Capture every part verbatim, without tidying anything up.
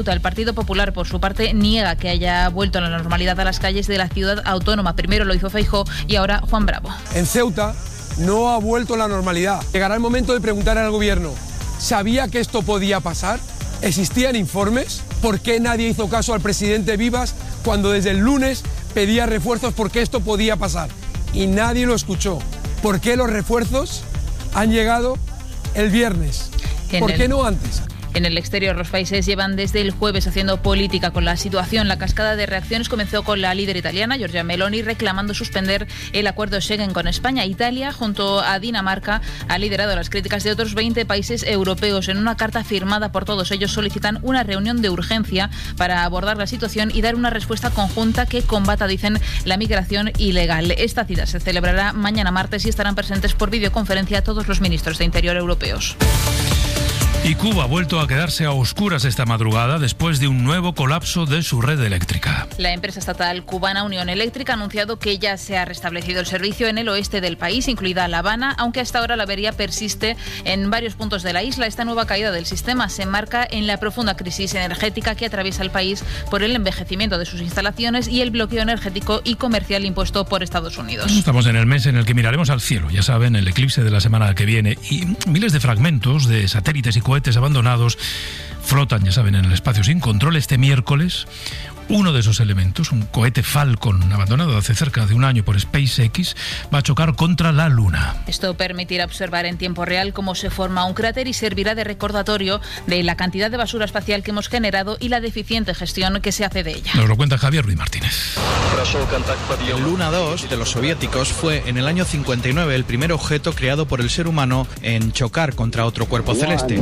Ceuta, el Partido Popular, por su parte, niega que haya vuelto a la normalidad a las calles de la ciudad autónoma. Primero lo hizo Feijóo y ahora Juan Bravo. En Ceuta no ha vuelto la normalidad. Llegará el momento de preguntar al gobierno, ¿sabía que esto podía pasar? ¿Existían informes? ¿Por qué nadie hizo caso al presidente Vivas cuando desde el lunes pedía refuerzos porque esto podía pasar? Y nadie lo escuchó. ¿Por qué los refuerzos han llegado el viernes? ¿Por qué no antes? En el exterior, los países llevan desde el jueves haciendo política con la situación. La cascada de reacciones comenzó con la líder italiana, Giorgia Meloni, reclamando suspender el acuerdo Schengen con España. Italia, junto a Dinamarca, ha liderado las críticas de otros veinte países europeos. En una carta firmada por todos ellos solicitan una reunión de urgencia para abordar la situación y dar una respuesta conjunta que combata, dicen, la migración ilegal. Esta cita se celebrará mañana martes y estarán presentes por videoconferencia todos los ministros de Interior europeos. Y Cuba ha vuelto a quedarse a oscuras esta madrugada después de un nuevo colapso de su red eléctrica. La empresa estatal cubana Unión Eléctrica ha anunciado que ya se ha restablecido el servicio en el oeste del país, incluida La Habana, aunque hasta ahora la avería persiste en varios puntos de la isla. Esta nueva caída del sistema se enmarca en la profunda crisis energética que atraviesa el país por el envejecimiento de sus instalaciones y el bloqueo energético y comercial impuesto por Estados Unidos. Estamos en el mes en el que miraremos al cielo, ya saben, el eclipse de la semana que viene, y miles de fragmentos de satélites y cohetes abandonados flotan, ya saben, en el espacio sin control. Este miércoles, uno de esos elementos, un cohete Falcon abandonado hace cerca de un año por SpaceX, va a chocar contra la Luna. Esto permitirá observar en tiempo real cómo se forma un cráter y servirá de recordatorio de la cantidad de basura espacial que hemos generado y la deficiente gestión que se hace de ella. Nos lo cuenta Javier Ruiz Martínez. El Luna dos de los soviéticos fue en el año cincuenta y nueve el primer objeto creado por el ser humano en chocar contra otro cuerpo celeste.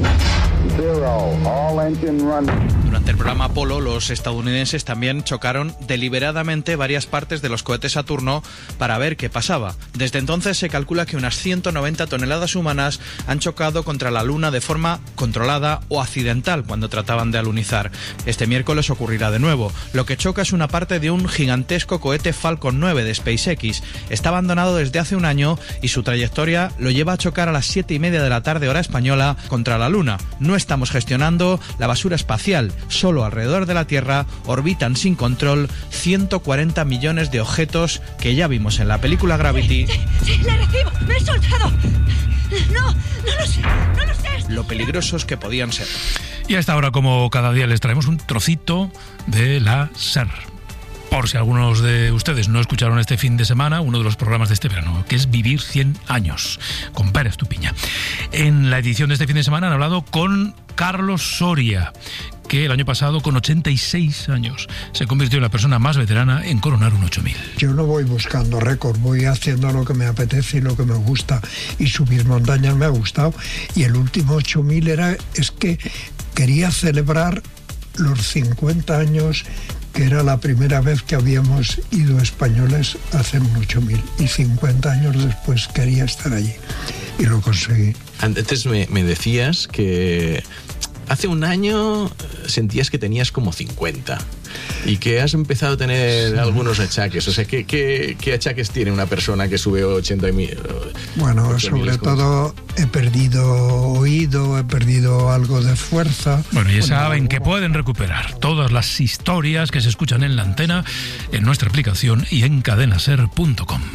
Durante el programa Apolo, los estadounidenses también chocaron deliberadamente varias partes de los cohetes Saturno para ver qué pasaba. Desde entonces se calcula que unas ciento noventa toneladas humanas han chocado contra la Luna de forma controlada o accidental cuando trataban de alunizar. Este miércoles ocurrirá de nuevo. Lo que choca es una parte de un gigantesco cohete Falcon nueve de SpaceX. Está abandonado desde hace un año y su trayectoria lo lleva a chocar a las siete y media de la tarde hora española contra la Luna. No estamos gestionando la basura espacial. Solo alrededor de la Tierra orbitan sin control ciento cuarenta millones de objetos que ya vimos en la película Gravity. Sí, sí, sí, le recibo, me he soltado. No, no lo sé, no lo sé. Lo peligrosos que podían ser. Y a esta hora, como cada día, les traemos un trocito de la SER. Por si algunos de ustedes no escucharon este fin de semana uno de los programas de este verano, que es Vivir cien años, con Pérez Tupiña. En la edición de este fin de semana han hablado con Carlos Soria, que el año pasado, con ochenta y seis años, se convirtió en la persona más veterana en coronar un ocho mil. Yo no voy buscando récord, voy haciendo lo que me apetece y lo que me gusta, y subir montañas me ha gustado, y el último ocho mil era, es que quería celebrar los cincuenta años, que era la primera vez que habíamos ido españoles a hacer un ocho mil, y cincuenta años después quería estar allí, y lo conseguí. Antes me, me decías que hace un año sentías que tenías como cincuenta y que has empezado a tener sí. algunos achaques. O sea, ¿qué, qué, qué achaques tiene una persona que sube ochenta mil? Bueno, sobre todo he perdido oído, he perdido algo de fuerza. Bueno, y bueno, saben algo... que pueden recuperar todas las historias que se escuchan en la antena en nuestra aplicación y en cadenaser punto com.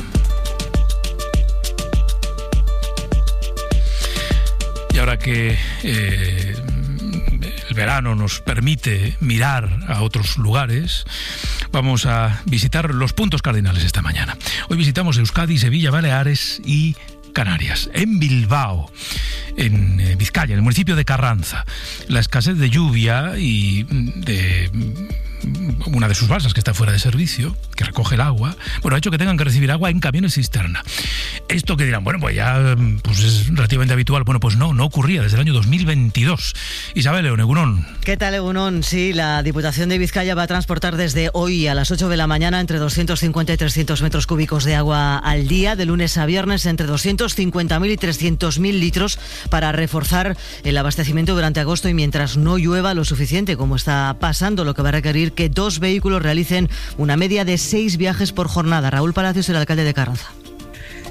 Y ahora que eh, el verano nos permite mirar a otros lugares, vamos a visitar los puntos cardinales esta mañana. Hoy visitamos Euskadi, Sevilla, Baleares y Canarias. En Bilbao, en eh, Vizcaya, en el municipio de Carranza, la escasez de lluvia y de una de sus balsas que está fuera de servicio, que recoge el agua, bueno, ha hecho que tengan que recibir agua en camiones cisterna. Esto que dirán, bueno, pues ya pues es relativamente habitual. Bueno, pues no, no ocurría desde el año dos mil veintidós. Isabel León, Egunon. ¿Qué tal, Egunon? Sí, la Diputación de Vizcaya va a transportar desde hoy a las ocho de la mañana entre doscientos cincuenta y trescientos metros cúbicos de agua al día, de lunes a viernes entre doscientos cincuenta mil y trescientos mil litros para reforzar el abastecimiento durante agosto y mientras no llueva lo suficiente, como está pasando, lo que va a requerir que dos vehículos realicen una media de seis viajes por jornada. Raúl Palacios, el alcalde de Carranza.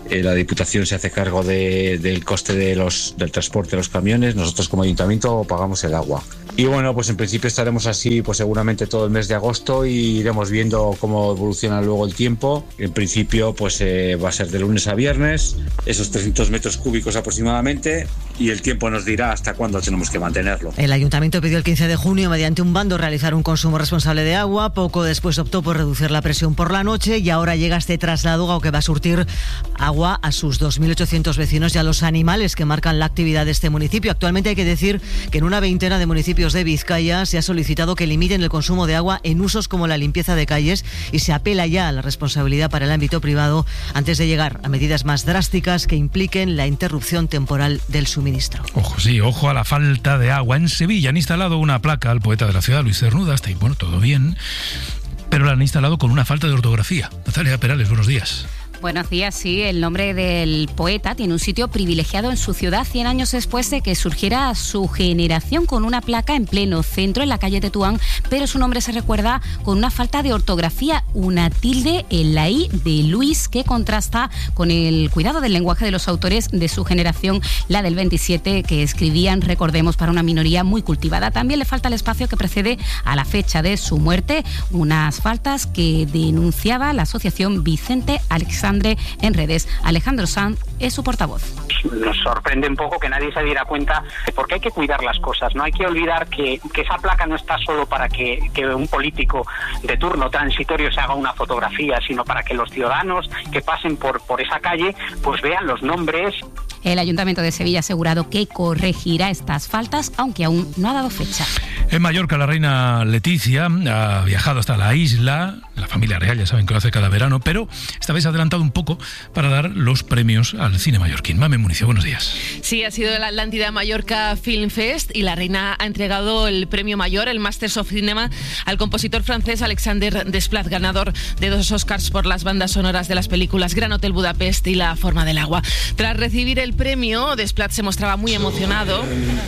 eh, la Diputación se hace cargo de, del coste de los, del transporte de los camiones, nosotros como ayuntamiento pagamos el agua. Y bueno, pues en principio estaremos así pues seguramente todo el mes de agosto y iremos viendo cómo evoluciona luego el tiempo. En principio pues eh, va a ser de lunes a viernes, esos trescientos metros cúbicos aproximadamente, y el tiempo nos dirá hasta cuándo tenemos que mantenerlo. El ayuntamiento pidió el quince de junio mediante un bando realizar un consumo responsable de agua, poco después optó por reducir la presión por la noche y ahora llega este traslado que va a surtir agua a sus dos mil ochocientos vecinos y a los animales que marcan la actividad de este municipio. Actualmente hay que decir que en una veintena de municipios de Vizcaya se ha solicitado que limiten el consumo de agua en usos como la limpieza de calles y se apela ya a la responsabilidad para el ámbito privado antes de llegar a medidas más drásticas que impliquen la interrupción temporal del suministro. Ojo, sí, ojo a la falta de agua. En Sevilla han instalado una placa al poeta de la ciudad, Luis Cernuda, hasta ahí, bueno, todo bien, pero la han instalado con una falta de ortografía. Natalia Perales, buenos días. Buenos días, sí. El nombre del poeta tiene un sitio privilegiado en su ciudad cien años después de que surgiera su generación, con una placa en pleno centro, en la calle Tetuán, pero su nombre se recuerda con una falta de ortografía, una tilde en la I de Luis, que contrasta con el cuidado del lenguaje de los autores de su generación, la del veintisiete, que escribían, recordemos, para una minoría muy cultivada. También le falta el espacio que precede a la fecha de su muerte, unas faltas que denunciaba la asociación Vicente Alexandre en redes. Alejandro Sanz es su portavoz. Nos sorprende un poco que nadie se diera cuenta de por qué hay que cuidar las cosas. No hay que olvidar que, que esa placa no está solo para que, que un político de turno transitorio se haga una fotografía, sino para que los ciudadanos que pasen por, por esa calle pues vean los nombres. El Ayuntamiento de Sevilla ha asegurado que corregirá estas faltas, aunque aún no ha dado fecha. En Mallorca, la reina Leticia ha viajado hasta la isla. La familia real, ya saben que lo hace cada verano, pero esta vez ha adelantado un poco para dar los premios al cine mallorquín. Mame Municio, buenos días. Sí, ha sido la Atlántida Mallorca Film Fest y la reina ha entregado el premio mayor, el Masters of Cinema, al compositor francés Alexander Desplat, ganador de dos Oscars por las bandas sonoras de las películas Gran Hotel Budapest y La Forma del Agua. Tras recibir el premio, Desplat se mostraba muy emocionado.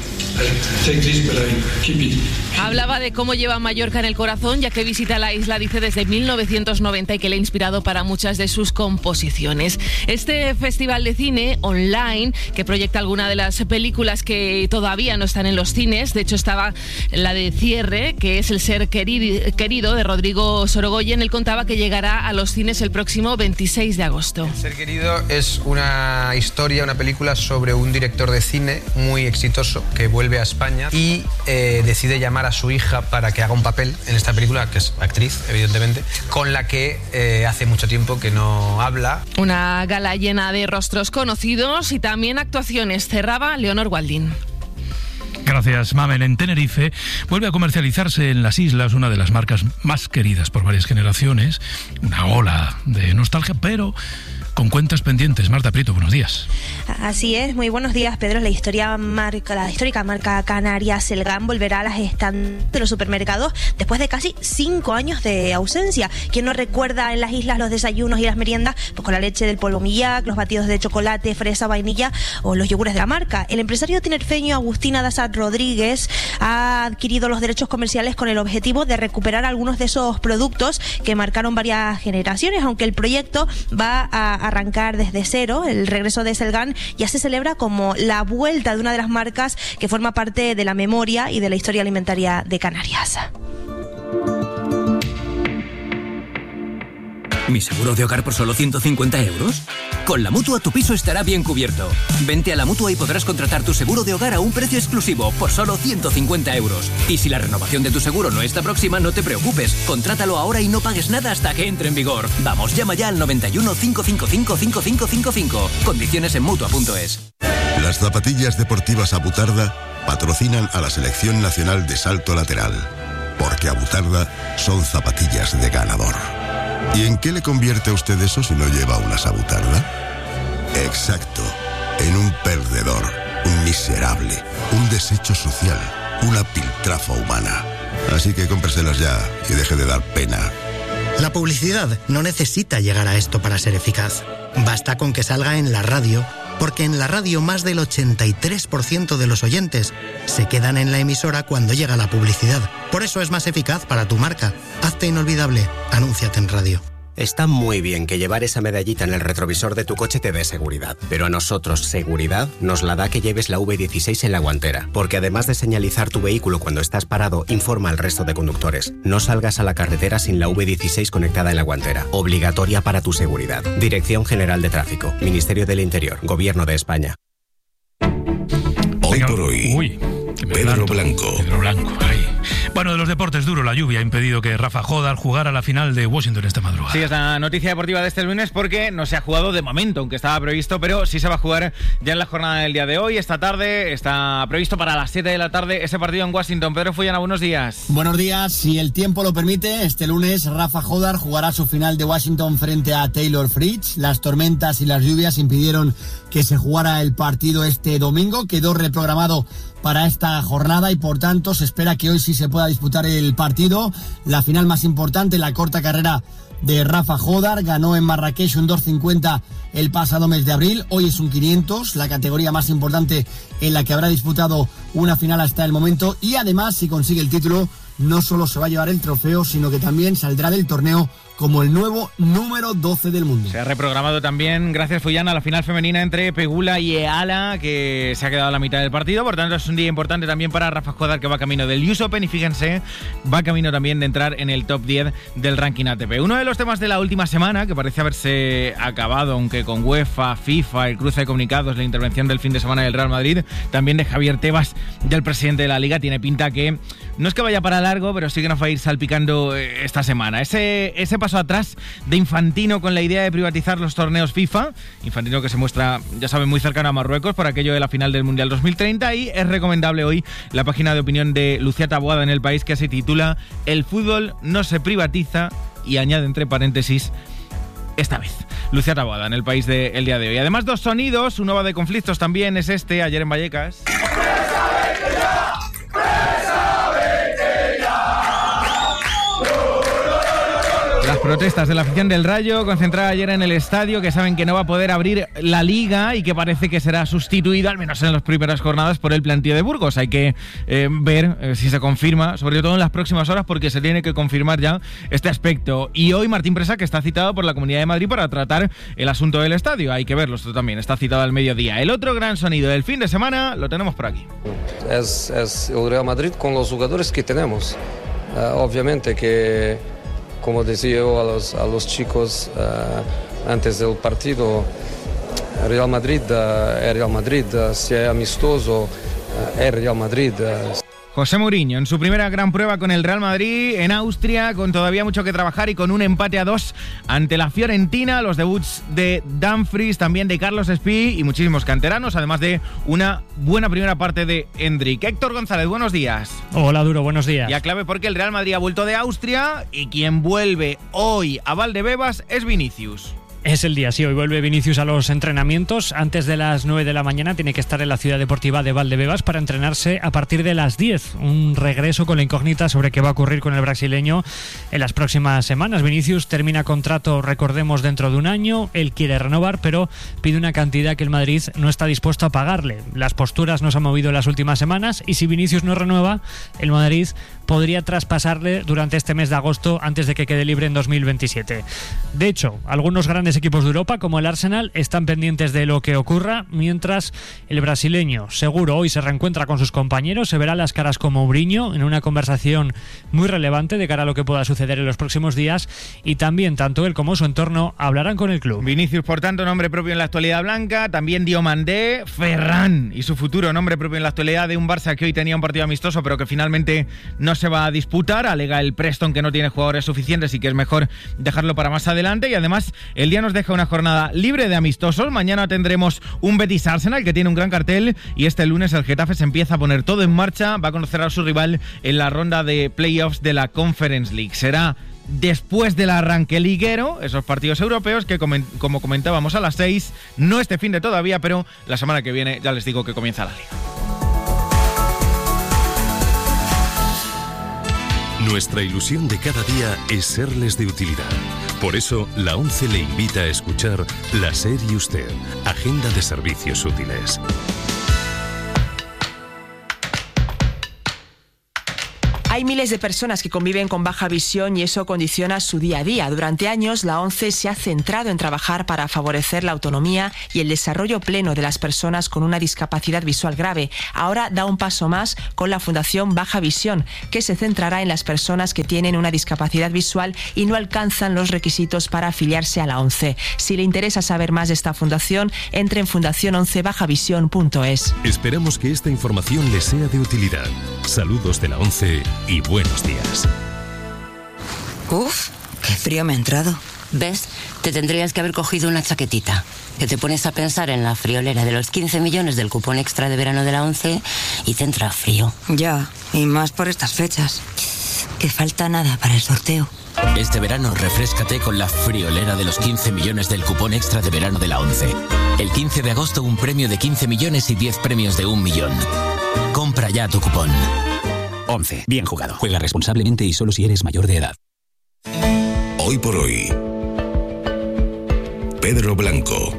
Hablaba de cómo lleva Mallorca en el corazón, ya que visita la isla, dice, desde mil novecientos noventa y que le ha inspirado para muchas de sus composiciones. Este festival de cine online, que proyecta alguna de las películas que todavía no están en los cines, de hecho estaba la de cierre, que es El ser querido, de Rodrigo Sorogoyen. Él contaba que llegará a los cines el próximo veintiséis de agosto. El ser querido es una historia, una película sobre un director de cine muy exitoso que vuelve a España y eh, decide llamar a su hija para que haga un papel en esta película, que es actriz, evidentemente, con la que eh, hace mucho tiempo que no habla. Una gala llena de rostros conocidos y también actuaciones. Cerraba Leonor Waldín. Gracias, Mamen. En Tenerife vuelve a comercializarse en las islas una de las marcas más queridas por varias generaciones. Una ola de nostalgia, pero con cuentas pendientes. Marta Prieto, buenos días. Así es, muy buenos días, Pedro. La historia marca, la histórica marca canaria Selgán volverá a las estantes de los supermercados después de casi cinco años de ausencia. ¿Quién no recuerda en las islas los desayunos y las meriendas? Pues con la leche del polvo Millac, los batidos de chocolate, fresa, vainilla o los yogures de la marca. El empresario tinerfeño Agustín Adasat Rodríguez ha adquirido los derechos comerciales con el objetivo de recuperar algunos de esos productos que marcaron varias generaciones, aunque el proyecto va a arrancar desde cero. El regreso de Selgán ya se celebra como la vuelta de una de las marcas que forma parte de la memoria y de la historia alimentaria de Canarias. ¿Mi seguro de hogar por solo ciento cincuenta euros? Con la Mutua tu piso estará bien cubierto. Vente a la Mutua y podrás contratar tu seguro de hogar a un precio exclusivo por solo ciento cincuenta euros. Y si la renovación de tu seguro no está próxima, no te preocupes. Contrátalo ahora y no pagues nada hasta que entre en vigor. Vamos, llama ya al noventa y uno, cinco cinco cinco, cinco cinco cinco cinco. Condiciones en Mutua punto es. Las zapatillas deportivas Abutarda patrocinan a la Selección Nacional de Salto Lateral. Porque Abutarda son zapatillas de ganador. ¿Y en qué le convierte a usted eso si no lleva una Abutarda? Exacto, en un perdedor, un miserable, un desecho social, una piltrafa humana. Así que cómpreselas ya y deje de dar pena. La publicidad no necesita llegar a esto para ser eficaz. Basta con que salga en la radio, porque en la radio más del ochenta y tres por ciento de los oyentes se quedan en la emisora cuando llega la publicidad. Por eso es más eficaz para tu marca. Hazte inolvidable. Anúnciate en radio. Está muy bien que llevar esa medallita en el retrovisor de tu coche te dé seguridad, pero a nosotros seguridad nos la da que lleves la V dieciséis en la guantera, porque además de señalizar tu vehículo cuando estás parado, informa al resto de conductores. No salgas a la carretera sin la V dieciséis conectada en la guantera, obligatoria para tu seguridad. Dirección General de Tráfico, Ministerio del Interior, Gobierno de España. Hoy por hoy, Uy, Pedro Blanco. Pedro Blanco, ahí. Bueno, de los deportes duros, la lluvia ha impedido que Rafa Jodar jugara la final de Washington esta madrugada. Sí, es la noticia deportiva de este lunes porque no se ha jugado de momento, aunque estaba previsto, pero sí se va a jugar ya en la jornada del día de hoy. Esta tarde está previsto para las siete de la tarde ese partido en Washington. Pedro Fullana, buenos días. Buenos días. Si el tiempo lo permite, este lunes Rafa Jodar jugará su final de Washington frente a Taylor Fritz. Las tormentas y las lluvias impidieron que se jugara el partido este domingo. Quedó reprogramado para esta jornada y por tanto se espera que hoy sí se pueda disputar el partido. La final más importante, la corta carrera de Rafa Jodar, ganó en Marrakech un dos cincuenta el pasado mes de abril, hoy es un quinientos, la categoría más importante en la que habrá disputado una final hasta el momento, y además si consigue el título no solo se va a llevar el trofeo, sino que también saldrá del torneo como el nuevo número doce del mundo. Se ha reprogramado también, gracias Fullana, la final femenina entre Pegula y Eala, que se ha quedado a la mitad del partido. Por tanto, es un día importante también para Rafa Jodar, que va camino del U S Open y fíjense, va camino también de entrar en el top diez del ranking A T P. Uno de los temas de la última semana, que parece haberse acabado, aunque con UEFA, FIFA, el cruce de comunicados, la intervención del fin de semana del Real Madrid, también de Javier Tebas, del presidente de la Liga, tiene pinta que no es que vaya para largo, pero sí que nos va a ir salpicando esta semana. Ese, ese paso atrás de Infantino con la idea de privatizar los torneos FIFA. Infantino que se muestra, ya saben, muy cercano a Marruecos por aquello de la final del Mundial dos mil treinta, y es recomendable hoy la página de opinión de Lucía Taboada en El País, que se titula "El fútbol no se privatiza", y añade entre paréntesis esta vez. Lucía Taboada en El País del día de hoy. Además, dos sonidos, uno va de conflictos también, es este, ayer en Vallecas. Las protestas de la afición del Rayo, concentrada ayer en el estadio, que saben que no va a poder abrir la Liga y que parece que será sustituida, al menos en las primeras jornadas, por el plantío de Burgos. Hay que eh, ver eh, si se confirma, sobre todo en las próximas horas, porque se tiene que confirmar ya este aspecto. Y hoy Martín Presa, que está citado por la Comunidad de Madrid para tratar el asunto del estadio. Hay que verlo, esto también está citado al mediodía. El otro gran sonido del fin de semana lo tenemos por aquí. Es, es el Real Madrid con los jugadores que tenemos. Uh, obviamente que, como decía yo a los, a los chicos uh, antes del partido, Real Madrid uh, es Real Madrid, uh, si es amistoso, uh, es Real Madrid. Uh. José Mourinho en su primera gran prueba con el Real Madrid en Austria, con todavía mucho que trabajar y con un empate a dos ante la Fiorentina, los debuts de Dumfries, también de Carlos Espí y muchísimos canteranos, además de una buena primera parte de Endrick. Héctor González, buenos días. Hola, Duro, buenos días. Ya clave porque el Real Madrid ha vuelto de Austria y quien vuelve hoy a Valdebebas es Vinicius. Es el día, sí, hoy vuelve Vinicius a los entrenamientos. Antes de las nueve de la mañana tiene que estar en la ciudad deportiva de Valdebebas para entrenarse a partir de las diez. Un regreso con la incógnita sobre qué va a ocurrir con el brasileño en las próximas semanas. Vinicius termina contrato, recordemos, dentro de un año. Él quiere renovar, pero pide una cantidad que el Madrid no está dispuesto a pagarle. Las posturas no se han movido en las últimas semanas y si Vinicius no renueva, el Madrid podría traspasarle durante este mes de agosto antes de que quede libre en dos mil veintisiete. De hecho, algunos grandes equipos de Europa, como el Arsenal, están pendientes de lo que ocurra, mientras el brasileño seguro hoy se reencuentra con sus compañeros, se verá las caras con Mourinho en una conversación muy relevante de cara a lo que pueda suceder en los próximos días, y también tanto él como su entorno hablarán con el club. Vinicius, por tanto, nombre propio en la actualidad blanca, también Diomandé, Ferran y su futuro nombre propio en la actualidad de un Barça que hoy tenía un partido amistoso pero que finalmente no se va a disputar, alega el Preston que no tiene jugadores suficientes y que es mejor dejarlo para más adelante, y además el día nos deja una jornada libre de amistosos. Mañana tendremos un Betis Arsenal que tiene un gran cartel, y este lunes el Getafe se empieza a poner todo en marcha, va a conocer a su rival en la ronda de playoffs de la Conference League. Será después del arranque liguero, esos partidos europeos que, como comentábamos, a las seis, no este fin de todavía, pero la semana que viene ya les digo que comienza la Liga. Nuestra ilusión de cada día es serles de utilidad. Por eso, la ONCE le invita a escuchar La SER y Usted, Agenda de Servicios Útiles. Hay miles de personas que conviven con baja visión y eso condiciona su día a día. Durante años, la ONCE se ha centrado en trabajar para favorecer la autonomía y el desarrollo pleno de las personas con una discapacidad visual grave. Ahora da un paso más con la Fundación Baja Visión, que se centrará en las personas que tienen una discapacidad visual y no alcanzan los requisitos para afiliarse a la ONCE. Si le interesa saber más de esta fundación, entre en fundación once baja visión punto es. Esperamos que esta información le sea de utilidad. Saludos de la ONCE y buenos días. Uf, qué frío me ha entrado. ¿Ves? Te tendrías que haber cogido una chaquetita. Que te pones a pensar en la friolera de los quince millones del cupón extra de verano de la ONCE y te entra frío. Ya, y más por estas fechas. Que falta nada para el sorteo. Este verano refréscate con la friolera de los quince millones del cupón extra de verano de la ONCE. El quince de agosto un premio de quince millones y diez premios de un millón. Compra ya tu cupón. ONCE. Bien jugado. Juega responsablemente y solo si eres mayor de edad. Hoy por hoy. Pedro Blanco.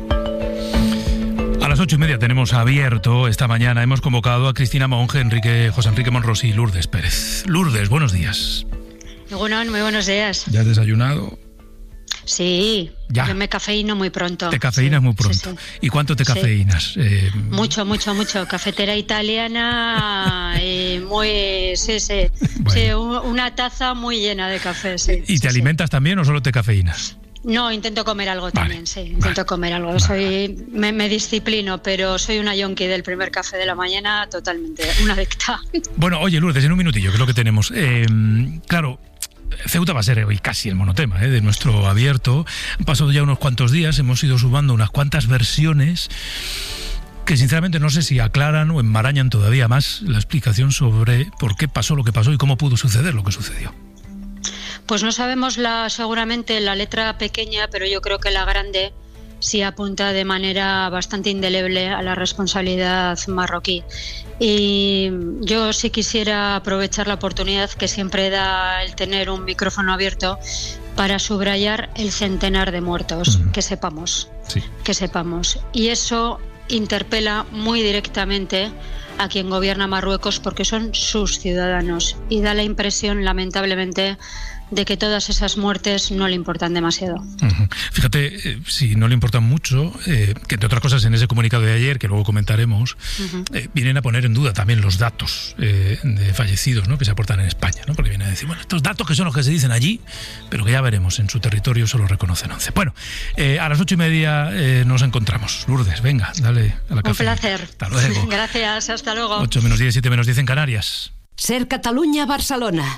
A las ocho y media tenemos abierto esta mañana. Hemos convocado a Cristina Monge, Enrique, José Enrique Monros y Lourdes Pérez. Lourdes, buenos días. Bueno, muy buenos días. ¿Ya has desayunado? Sí, ya. Yo me cafeíno muy pronto. Te cafeínas sí, muy pronto. Sí, sí. ¿Y cuánto te sí. cafeínas? Eh... Mucho, mucho, mucho. Cafetera italiana, eh, muy, sí, sí. Bueno. Sí, una taza muy llena de café, sí. ¿Y sí, te sí. alimentas también o solo te cafeínas? No, intento comer algo vale. también, sí. Intento vale. comer algo. Vale. Soy, me, me disciplino, pero soy una yonki del primer café de la mañana, totalmente, una adicta. Bueno, oye, Lourdes, en un minutillo, que es lo que tenemos. Eh, claro... Ceuta va a ser hoy casi el monotema ¿eh? de nuestro abierto. Han pasado ya unos cuantos días, hemos ido sumando unas cuantas versiones que sinceramente no sé si aclaran o enmarañan todavía más la explicación sobre por qué pasó lo que pasó y cómo pudo suceder lo que sucedió. Pues no sabemos la, seguramente la letra pequeña, pero yo creo que la grande sí apunta de manera bastante indeleble a la responsabilidad marroquí. Y yo sí quisiera aprovechar la oportunidad que siempre da el tener un micrófono abierto para subrayar el centenar de muertos, uh-huh. que sepamos, sí. que sepamos. Y eso interpela muy directamente a quien gobierna Marruecos porque son sus ciudadanos y da la impresión, lamentablemente, de que todas esas muertes no le importan demasiado. Uh-huh. Fíjate, eh, si no le importan mucho, eh, que entre otras cosas en ese comunicado de ayer, que luego comentaremos, uh-huh. eh, vienen a poner en duda también los datos eh, de fallecidos, ¿no?, que se aportan en España, ¿no? Porque vienen a decir, bueno, estos datos que son los que se dicen allí, pero que ya veremos, en su territorio solo reconocen once. Bueno, eh, a las ocho y media eh, nos encontramos. Lourdes, venga, dale a la café. Un placer. Hasta luego. Gracias, hasta luego. ocho menos diez, siete menos diez en Canarias. Ser Catalunya, Barcelona.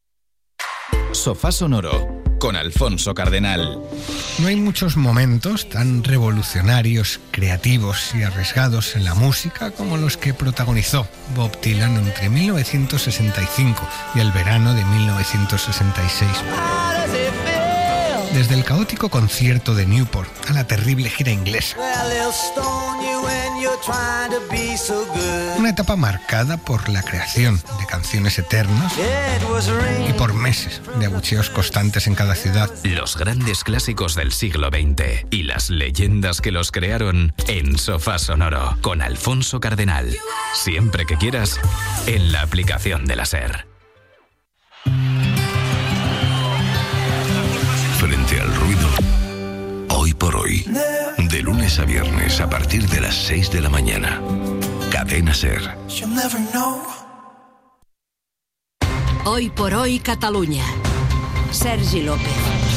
Sofá Sonoro con Alfonso Cardenal. No hay muchos momentos tan revolucionarios, creativos y arriesgados en la música como los que protagonizó Bob Dylan entre mil novecientos sesenta y cinco y el verano de mil novecientos sesenta y seis. Desde el caótico concierto de Newport a la terrible gira inglesa. Una etapa marcada por la creación de canciones eternas y por meses de abucheos constantes en cada ciudad. Los grandes clásicos del siglo veinte y las leyendas que los crearon en Sofá Sonoro con Alfonso Cardenal. Siempre que quieras, en la aplicación de la SER. Frente al ruido, hoy por hoy, de lunes a viernes a partir de las seis de la mañana. Cadena SER. Hoy por hoy, Catalunya. Sergi López.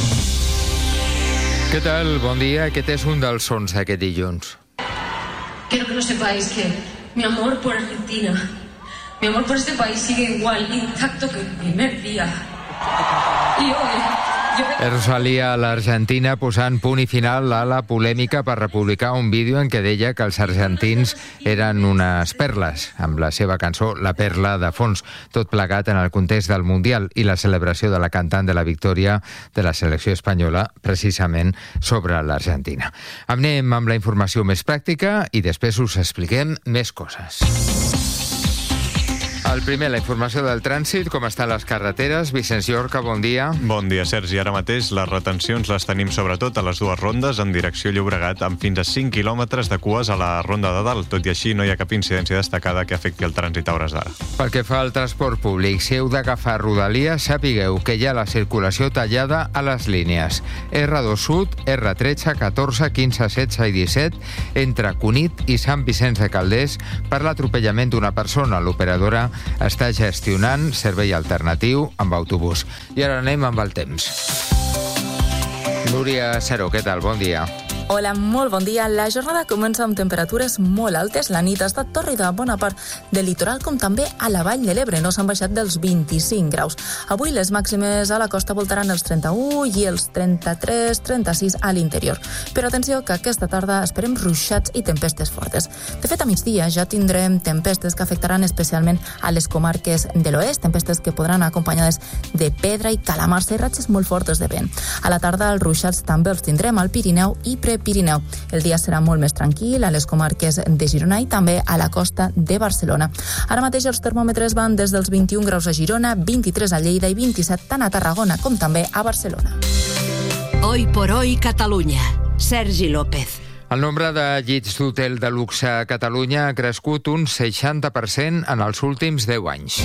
¿Qué tal? Bon dia. Aquest és un dels sons d'aquest dilluns. Quiero que lo sepáis que mi amor por Argentina, mi amor por este país sigue igual intacto que el primer día. Y hoy... És Rosalía a l'Argentina posant punt i final a la polèmica per republicar un vídeo en què deia que els argentins eren unes perles, amb la seva cançó La Perla de fons, tot plegat en el context del Mundial i la celebració de la cantant de la victòria de la selecció espanyola, precisament sobre l'Argentina. Anem amb la informació més pràctica i després us expliquem més coses. El primer, la informació del trànsit, com estan les carreteres. Vicenç Llorca, bon dia. Bon dia, Sergi. Ara mateix les retencions les tenim sobretot a les dues rondes en direcció Llobregat, amb fins a cinc quilòmetres de cues a la ronda de dalt. Tot i així, no hi ha cap incidència destacada que afecti el trànsit a hores d'ara. Pel que fa al transport públic, si heu d'agafar Rodalies, sapigueu que hi ha la circulació tallada a les línies erre dos Sud, erre tretze, catorze, quinze, setze i disset, entre Cunit i Sant Vicenç de Calders, per l'atropellament d'una persona. L'operadora està gestionant servei alternatiu amb autobús. I ara anem amb el temps. Núria Seró, què tal? Bon dia. Hola, molt bon dia. La jornada comença amb temperatures molt altes. La nit ha estat tòrrida a bona part del litoral, com també a la Vall de l'Ebre. No s'han baixat dels vint-i-cinc graus. Avui les màximes a la costa voltaran els trenta-u i els trenta-tres trenta-sis a l'interior. Però atenció, que aquesta tarda esperem ruixats i tempestes fortes. De fet, a migdia ja tindrem tempestes que afectaran especialment a les comarques de l'oest, tempestes que podran acompanyades de pedra i calamars i ratxes molt fortes de vent. A la tarda els ruixats també els tindrem al Pirineu i Prepirineu. El dia serà molt més tranquil a les comarques de Girona i també a la costa de Barcelona. Ara mateix els termòmetres van des dels vint-i-un graus a Girona, vint-i-tres a Lleida i vint-i-set tant a Tarragona com també a Barcelona. Hoy por hoy Catalunya. Sergi López. El nombre de llits d'hotel de luxe a Catalunya ha crescut un seixanta per cent en els últims deu anys.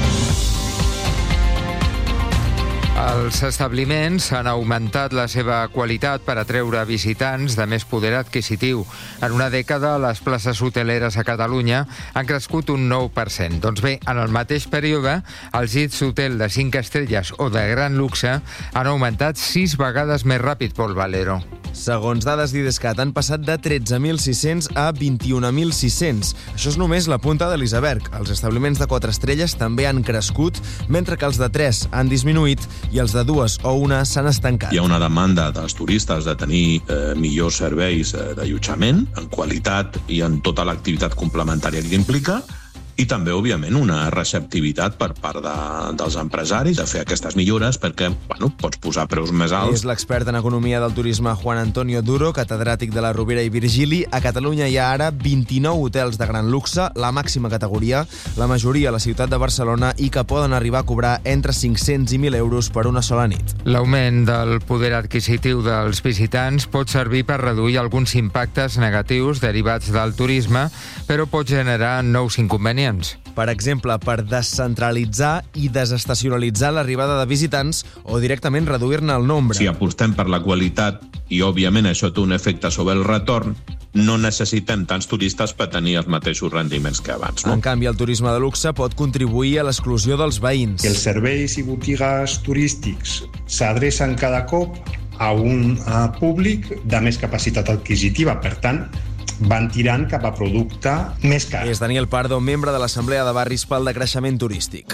Els establiments han augmentat la seva qualitat per atreure visitants de més poder adquisitiu. En una dècada, les places hoteleres a Catalunya han crescut un nou per cent. Doncs bé, en el mateix període, els llits d'hotel de cinc estrelles o de gran luxe han augmentat sis vegades més ràpid, Pol Valero. Segons dades d'Idescat, han passat de tretze mil sis-cents a vint-i-un mil sis-cents. Això és només la punta de l'iceberg. Els establiments de quatre estrelles també han crescut, mentre que els de tres han disminuït i els de dues o una s'han estancat. Hi ha una demanda dels turistes de tenir eh, millors serveis eh, d'allotjament, en qualitat i en tota l'activitat complementària que implica, i també, òbviament, una receptivitat per part de, dels empresaris de fer aquestes millores perquè, bueno, pots posar preus més alts. És l'expert en economia del turisme Juan Antonio Duro, catedràtic de la Rovira i Virgili. A Catalunya hi ha ara vint-i-nou hotels de gran luxe, la màxima categoria, la majoria a la ciutat de Barcelona, i que poden arribar a cobrar entre cinc-cents i mil euros per una sola nit. L'augment del poder adquisitiu dels visitants pot servir per reduir alguns impactes negatius derivats del turisme, però pot generar nous inconvenients. Per exemple, per descentralitzar i desestacionalitzar l'arribada de visitants o directament reduir-ne el nombre. Si apostem per la qualitat i, òbviament, això té un efecte sobre el retorn, no necessitem tants turistes per tenir els mateixos rendiments que abans. No? En canvi, el turisme de luxe pot contribuir a l'exclusió dels veïns. Els serveis i botigues turístics s'adrecen cada cop a un a públic de més capacitat adquisitiva, per tant, van tirant cap a producte més car. És Daniel Pardo, membre de l'Assemblea de Barris pel Decreixement Turístic.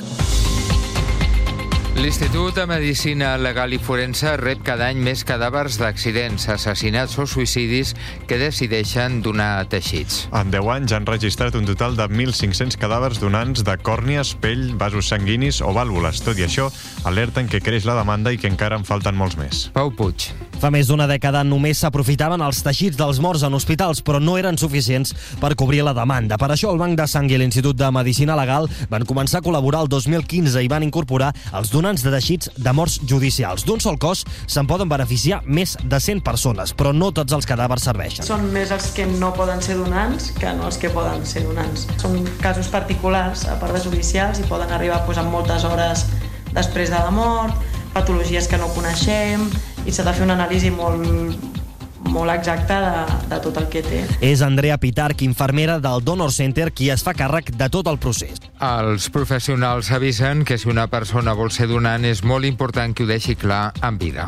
L'Institut de Medicina Legal i Forense rep cada any més cadàvers d'accidents, assassinats o suïcidis que decideixen donar teixits. En deu anys han registrat un total de mil cinc-cents cadàvers donants de còrnies, pell, vasos sanguinis o vàlvules. Tot i això, alerten que creix la demanda i que encara en falten molts més. Pau Puig. Fa més d'una dècada només s'aprofitaven els teixits dels morts en hospitals, però no eren suficients per cobrir la demanda. Per això el Banc de Sang i l'Institut de Medicina Legal van començar a col·laborar el dos mil quinze i van incorporar els donants de teixits de morts judicials. D'un sol cos se'n poden beneficiar més de cent persones, però no tots els cadàvers serveixen. Són més els que no poden ser donants que no els que poden ser donants. Són casos particulars, a part de judicials, i poden arribar pues, amb moltes hores després de la mort, patologies que no coneixem, i s'ha de fer una anàlisi molt molt exacta de, de tot el que té. És Andrea Pitarch, infermera del Donor Center, qui es fa càrrec de tot el procés. Els professionals avisen que si una persona vol ser donant és molt important que ho deixi clar en vida.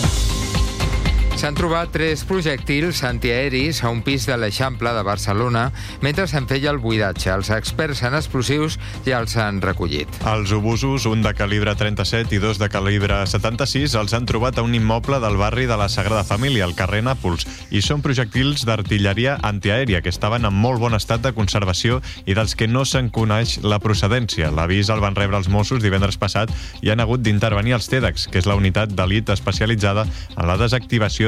S'han trobat tres projectils antiaeris a un pis de l'Eixample de Barcelona mentre se'n feia el buidatge. Els experts en explosius ja els han recollit. Els obusos, un de calibre trenta-set i dos de calibre setanta-sis, els han trobat a un immoble del barri de la Sagrada Família, al carrer Nàpols, i són projectils d'artilleria antiaèria que estaven en molt bon estat de conservació i dels que no se'n coneix la procedència. L'avís el van rebre els Mossos divendres passat i han hagut d'intervenir els TEDx, que és la unitat d'elit especialitzada en la desactivació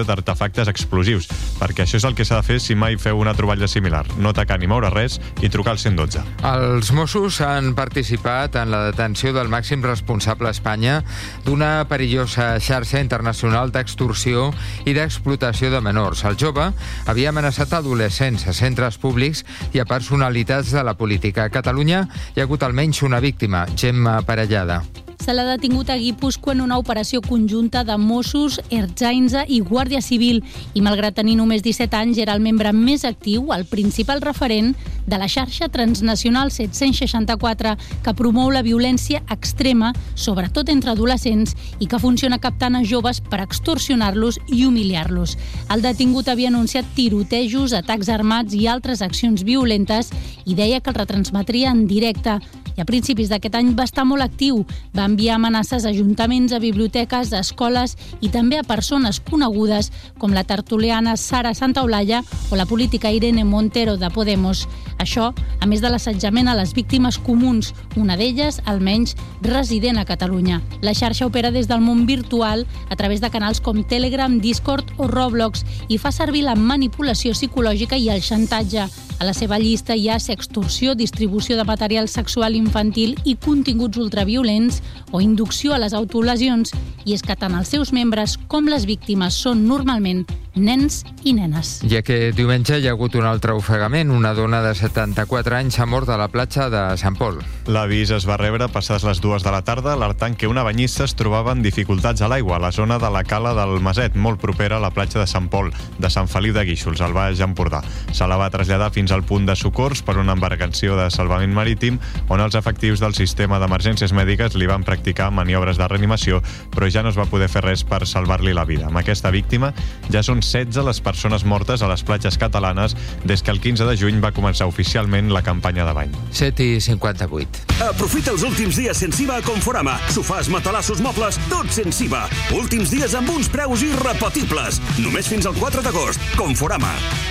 detecció d'artefactes explosius, perquè això és el que s'ha de fer si mai feu una troballa similar. No tacar ni moure res i trucar al cent dotze. Els Mossos han participat en la detenció del màxim responsable a Espanya d'una perillosa xarxa internacional d'extorsió i d'explotació de menors. El jove havia amenaçat adolescents a centres públics i a personalitats de la política. A Catalunya hi ha hagut almenys una víctima, Gemma Parellada. Se l'ha detingut a Guipúscoa en una operació conjunta de Mossos, Ertzaintza i Guàrdia Civil i, malgrat tenir només disset anys, era el membre més actiu, el principal referent de la xarxa transnacional set-cents seixanta-quatre que promou la violència extrema, sobretot entre adolescents, i que funciona captant a joves per extorsionar-los i humiliar-los. El detingut havia anunciat tirotejos, atacs armats i altres accions violentes i deia que el retransmetria en directe. I a principis d'aquest any va estar molt actiu. Va enviar amenaces a ajuntaments, a biblioteques, a escoles i també a persones conegudes com la tertuliana Sara Santaolalla o la política Irene Montero de Podemos. Això, a més de l'assetjament a les víctimes comuns, una d'elles, almenys, resident a Catalunya. La xarxa opera des del món virtual a través de canals com Telegram, Discord o Roblox i fa servir la manipulació psicològica i el xantatge. A la seva llista hi ha sextorsió, distribució de material sexual infantil i continguts ultraviolents o inducció a les autolesions. I és que tant els seus membres com les víctimes són normalment nens i nenes. I aquest diumenge hi ha hagut un altre ofegament. Una dona de setanta-quatre anys ha mort a la platja de Sant Pol. L'avís es va rebre passades les dues de la tarda, alertant que una banyista es trobava en dificultats a l'aigua a la zona de la cala del Maset, molt propera a la platja de Sant Pol, de Sant Feliu de Guíxols, al Baix Empordà. Se la va traslladar fins al punt de socors per una embarcació de salvament marítim, on els efectius del sistema d'emergències mèdiques li van practicar maniobres de reanimació, però ja no es va poder fer res per salvar-li la vida. Amb aquesta víctima ja són setze les persones mortes a les platges catalanes des que el quinze de juny va començar oficialment la campanya de bany. set i cinquanta-vuit. Aprofita els últims dies sense I V A a Conforama. Sofàs, matalassos, mobles, tot sense I V A. Últims dies amb uns preus irrepetibles. Només fins al quatre d'agost. Conforama.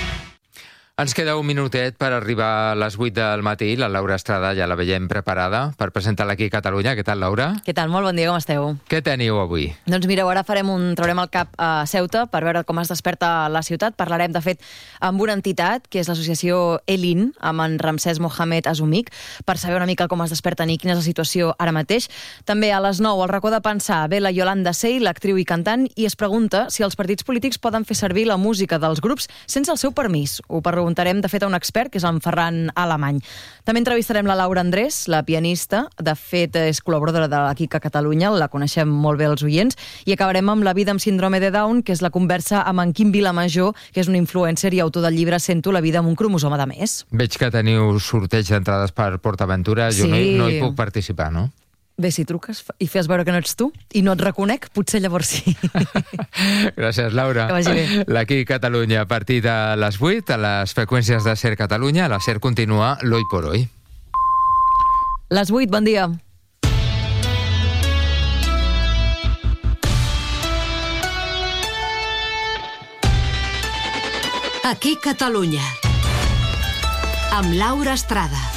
Ens queda un minutet per arribar a les vuit del matí. La Laura Estrada ja la veiem preparada per presentar-la aquí a Catalunya. Què tal, Laura? Què tal? Molt bon dia, com esteu? Què teniu avui? Doncs mireu, ara farem un, traurem el cap a Ceuta per veure com es desperta la ciutat. Parlarem, de fet, amb una entitat, que és l'associació Elin, amb en Ramsès Mohamed Azumik, per saber una mica com es desperten i quina és la situació ara mateix. També a les nou, al racó de pensar, ve la Yolanda Sey, l'actriu i cantant, i es pregunta si els partits polítics poden fer servir la música dels grups sense el seu permís. Ho preguntarem, de fet, a un expert, que és en Ferran Alemany. També entrevistarem la Laura Andrés, la pianista. De fet, és col·laboradora de l'A Q I C a Catalunya, la coneixem molt bé els oients. I acabarem amb La vida amb síndrome de Down, que és la conversa amb en Quim Vilamajor, que és un influencer i autor del llibre Sento la vida amb un cromosoma de més. Veig que teniu sorteig d'entrades per PortAventura. Jo sí. no, hi, no hi puc participar, no? Bé, si truques i fes veure que no ets tu i no et reconec, potser llavors sí. Gràcies, Laura. Que vagi bé. L'A Q I Catalunya a partir de les vuit, a les freqüències de SER Catalunya. La SER continua l'Hoy por Hoy. Les vuit, bon dia. Aquí Catalunya, amb Laura Estrada.